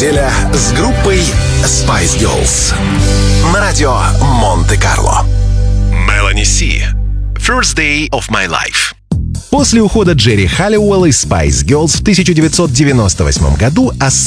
неделя с группой Spice Girls на радио Монте-Карло. Melanie C. First Day of My Life. После ухода Джерри Халлиуэлл из Spice Girls в 1998 году